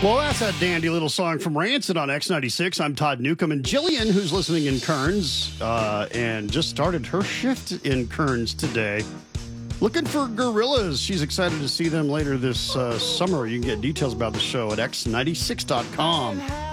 Well, that's a dandy little song from Rancid on X96. I'm Todd Newcomb, and Jillian, who's listening in Kearns and just started her shift in Kearns today, looking for Gorillaz. She's excited to see them later this summer. You can get details about the show at x96.com.